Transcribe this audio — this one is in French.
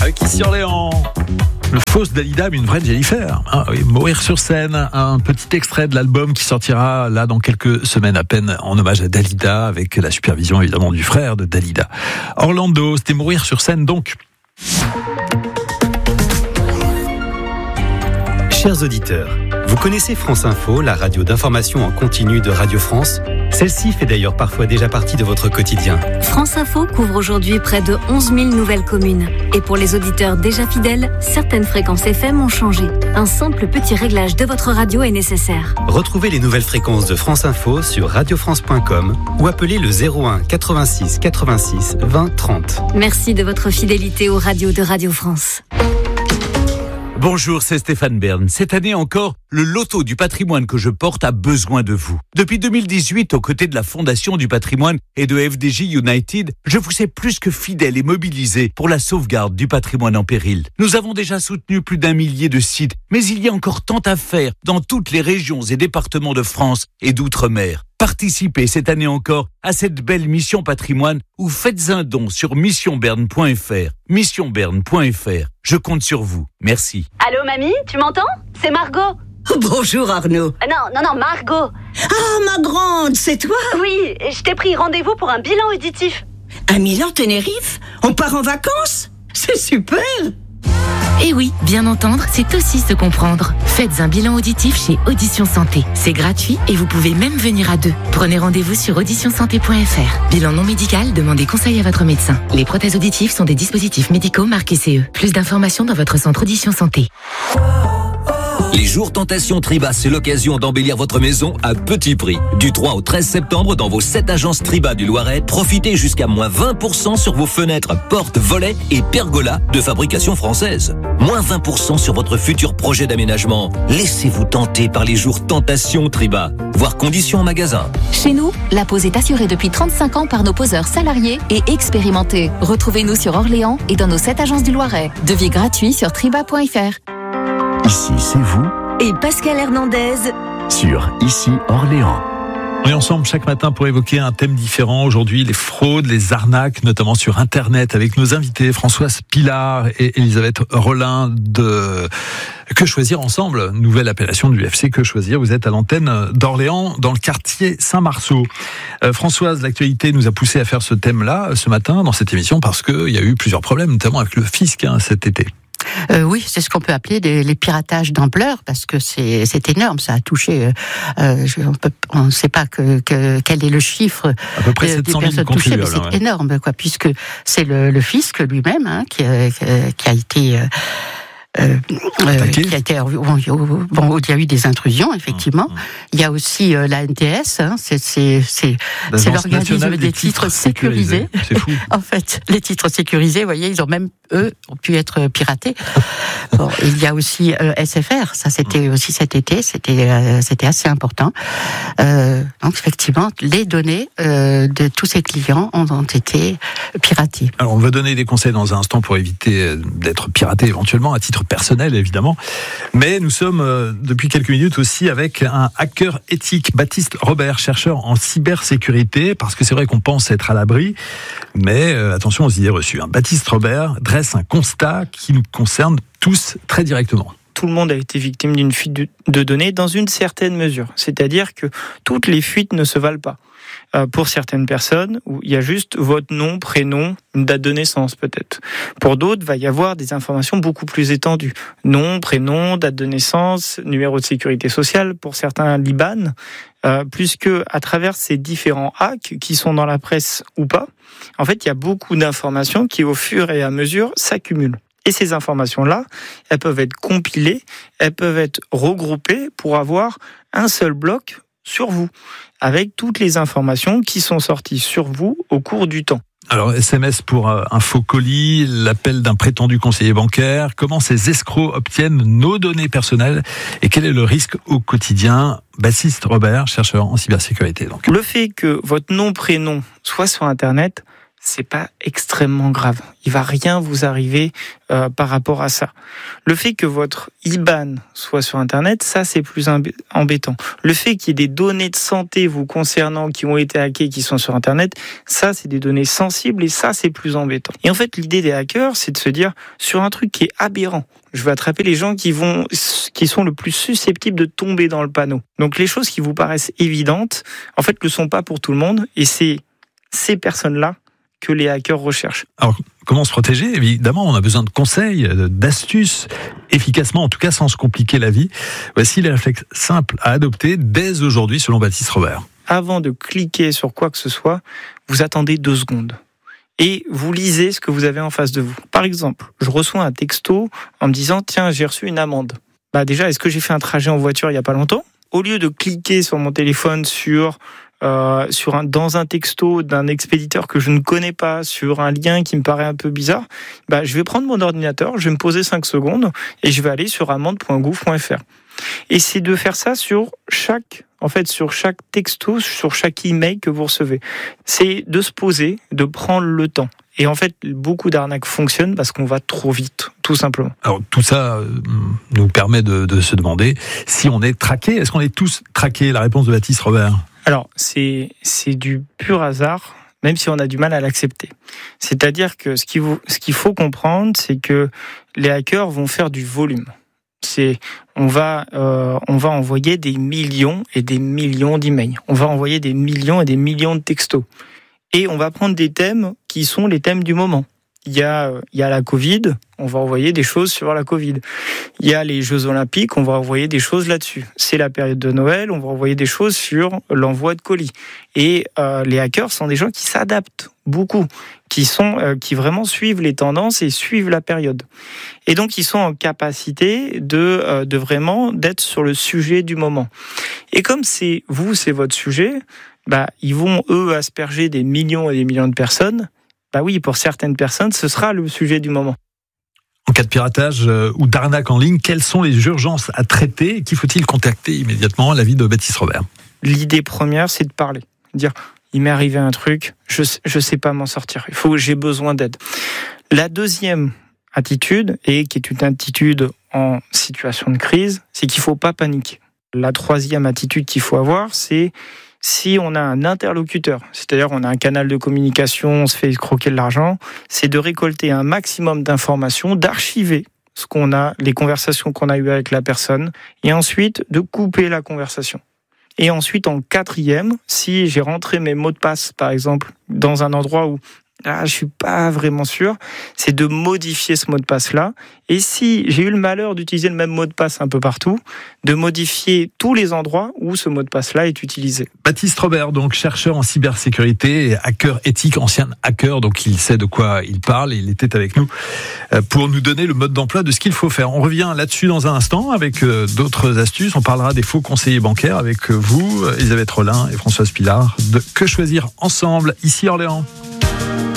Avec ici Orléans, le fausse Dalida, mais une vraie Jennifer. Ah, oui, mourir sur scène, un petit extrait de l'album qui sortira là dans quelques semaines à peine en hommage à Dalida, avec la supervision évidemment du frère de Dalida. Orlando, c'était mourir sur scène donc. Chers auditeurs, vous connaissez France Info, la radio d'information en continu de Radio France ? Celle-ci fait d'ailleurs parfois déjà partie de votre quotidien. France Info couvre aujourd'hui près de 11 000 nouvelles communes. Et pour les auditeurs déjà fidèles, certaines fréquences FM ont changé. Un simple petit réglage de votre radio est nécessaire. Retrouvez les nouvelles fréquences de France Info sur radiofrance.com ou appelez le 01 86 86 20 30. Merci de votre fidélité aux radios de Radio France. Bonjour, c'est Stéphane Bern. Cette année encore, le loto du patrimoine que je porte a besoin de vous. Depuis 2018, aux côtés de la Fondation du patrimoine et de FDJ United, je vous sais plus que fidèle et mobilisé pour la sauvegarde du patrimoine en péril. Nous avons déjà soutenu plus d'1 millier de sites, mais il y a encore tant à faire dans toutes les régions et départements de France et d'outre-mer. Participez cette année encore à cette belle mission patrimoine ou faites un don sur missionberne.fr. Missionberne.fr. Je compte sur vous. Merci. Allô mamie, tu m'entends ? C'est Margot. Bonjour Arnaud. Non, Margot. Ah, ma grande, c'est toi ? Oui, je t'ai pris rendez-vous pour un bilan auditif. À Milan, Tenerife ? On part en vacances ? C'est super ! Et oui, bien entendre, c'est aussi se comprendre. Faites un bilan auditif chez Audition Santé. C'est gratuit et vous pouvez même venir à 2. Prenez rendez-vous sur auditionsanté.fr. Bilan non médical, demandez conseil à votre médecin. Les prothèses auditives sont des dispositifs médicaux marqués CE. Plus d'informations dans votre centre Audition Santé. Les jours Tentation Triba, c'est l'occasion d'embellir votre maison à petit prix. Du 3 au 13 septembre, dans vos 7 agences Triba du Loiret, profitez jusqu'à moins 20% sur vos fenêtres, portes, volets et pergolas de fabrication française. Moins 20% sur votre futur projet d'aménagement. Laissez-vous tenter par les jours Tentation Triba. Voir conditions en magasin. Chez nous, la pose est assurée depuis 35 ans par nos poseurs salariés et expérimentés. Retrouvez-nous sur Orléans et dans nos 7 agences du Loiret. Devis gratuit sur triba.fr. Ici, c'est vous Et Pascal Hernandez sur Ici Orléans. On est ensemble chaque matin pour évoquer un thème différent. Aujourd'hui, les fraudes, les arnaques, notamment sur Internet, avec nos invités Françoise Pilar et Elisabeth Rollin de Que Choisir Ensemble, nouvelle appellation du FC Que Choisir. Vous êtes à l'antenne d'Orléans, dans le quartier Saint-Marceau. Françoise, l'actualité nous a poussé à faire ce thème-là ce matin dans cette émission parce qu'il y a eu plusieurs problèmes, notamment avec le fisc cet été. Oui, c'est ce qu'on peut appeler les piratages d'ampleur, parce que c'est énorme. Ça a touché. On ne sait pas quel est le chiffre à peu près des personnes touchées, mais c'est énorme, quoi, puisque c'est le fisc lui-même qui a été. Il y a eu des intrusions, effectivement. Il y a aussi la NTS, c'est l'organisme des titres sécurisés. C'est fou. En fait, les titres sécurisés, vous voyez, ils ont même, eux, ont pu être piratés. Bon, il y a aussi SFR, ça c'était aussi cet été, c'était assez important. Donc effectivement, les données de tous ces clients ont été piratées. Alors on va donner des conseils dans un instant pour éviter d'être piraté éventuellement, à titre personnel évidemment, mais nous sommes depuis quelques minutes aussi avec un hacker éthique, Baptiste Robert, chercheur en cybersécurité, parce que c'est vrai qu'on pense être à l'abri, mais attention aux idées reçues. Baptiste Robert dresse un constat qui nous concerne tous très directement. Tout le monde a été victime d'une fuite de données dans une certaine mesure, c'est-à-dire que toutes les fuites ne se valent pas. Pour certaines personnes, où il y a juste votre nom, prénom, une date de naissance peut-être. Pour d'autres, il va y avoir des informations beaucoup plus étendues. Nom, prénom, date de naissance, numéro de sécurité sociale, pour certains l'IBAN, puisque à travers ces différents hacks qui sont dans la presse ou pas, en fait, il y a beaucoup d'informations qui, au fur et à mesure, s'accumulent. Et ces informations-là, elles peuvent être compilées, elles peuvent être regroupées pour avoir un seul bloc sur vous, avec toutes les informations qui sont sorties sur vous au cours du temps. Alors, SMS pour un faux colis, l'appel d'un prétendu conseiller bancaire, comment ces escrocs obtiennent nos données personnelles et quel est le risque au quotidien ? Baptiste Robert, chercheur en cybersécurité. Donc. Le fait que votre nom, prénom soit sur Internet, c'est pas extrêmement grave. Il va rien vous arriver par rapport à ça. Le fait que votre IBAN soit sur Internet, ça c'est plus embêtant. Le fait qu'il y ait des données de santé vous concernant qui ont été hackées, qui sont sur Internet, ça c'est des données sensibles et ça c'est plus embêtant. Et en fait, l'idée des hackers, c'est de se dire sur un truc qui est aberrant, je vais attraper les gens qui sont le plus susceptibles de tomber dans le panneau. Donc les choses qui vous paraissent évidentes, en fait, ne le sont pas pour tout le monde et c'est ces personnes-là que les hackers recherchent. Alors, comment se protéger ? Évidemment, on a besoin de conseils, d'astuces, efficacement, en tout cas sans se compliquer la vie. Voici les réflexes simples à adopter dès aujourd'hui, selon Baptiste Robert. Avant de cliquer sur quoi que ce soit, vous attendez 2 secondes. Et vous lisez ce que vous avez en face de vous. Par exemple, je reçois un texto en me disant « Tiens, j'ai reçu une amende ». Déjà, est-ce que j'ai fait un trajet en voiture il n'y a pas longtemps ? Au lieu de cliquer sur mon téléphone dans un texto d'un expéditeur que je ne connais pas, sur un lien qui me paraît un peu bizarre, je vais prendre mon ordinateur, je vais me poser 5 secondes et je vais aller sur amende.gouv.fr. Et c'est de faire ça sur chaque texto, sur chaque email que vous recevez. C'est de se poser, de prendre le temps. Et en fait, beaucoup d'arnaques fonctionnent parce qu'on va trop vite, tout simplement. Alors, tout ça nous permet de se demander si on est traqué. Est-ce qu'on est tous traqués ? La réponse de Baptiste Robert. Alors, c'est du pur hasard, même si on a du mal à l'accepter. C'est-à-dire que ce qu'il faut comprendre, c'est que les hackers vont faire du volume. On va envoyer des millions et des millions d'emails. On va envoyer des millions et des millions de textos. Et on va prendre des thèmes qui sont les thèmes du moment. Il y a la Covid, on va envoyer des choses sur la Covid. Il y a les Jeux Olympiques, on va envoyer des choses là-dessus. C'est la période de Noël, on va envoyer des choses sur l'envoi de colis. Et les hackers sont des gens qui s'adaptent beaucoup, qui vraiment suivent les tendances et suivent la période. Et donc ils sont en capacité de vraiment d'être sur le sujet du moment. Et comme c'est votre sujet, ils vont eux asperger des millions et des millions de personnes. Oui, pour certaines personnes, ce sera le sujet du moment. En cas de piratage ou d'arnaque en ligne, quelles sont les urgences à traiter et qui faut-il contacter immédiatement ? L'avis de Baptiste Robert. L'idée première, c'est de parler. Dire, il m'est arrivé un truc, je sais pas m'en sortir. J'ai besoin d'aide. La deuxième attitude, et qui est une attitude en situation de crise, c'est qu'il faut pas paniquer. La troisième attitude qu'il faut avoir, c'est si on a un interlocuteur, c'est-à-dire on a un canal de communication, on se fait escroquer de l'argent, c'est de récolter un maximum d'informations, d'archiver ce qu'on a, les conversations qu'on a eues avec la personne, et ensuite de couper la conversation. Et ensuite, en quatrième, si j'ai rentré mes mots de passe, par exemple, dans un endroit où je suis pas vraiment sûr, c'est de modifier ce mot de passe-là. Et si j'ai eu le malheur d'utiliser le même mot de passe un peu partout, de modifier tous les endroits où ce mot de passe-là est utilisé. Baptiste Robert, donc chercheur en cybersécurité et hacker éthique, ancien hacker, donc il sait de quoi il parle et il était avec nous pour nous donner le mode d'emploi de ce qu'il faut faire. On revient là-dessus dans un instant avec d'autres astuces. On parlera des faux conseillers bancaires avec vous, Elisabeth Rollin et Françoise Pilar, de Que choisir ensemble, ici Orléans.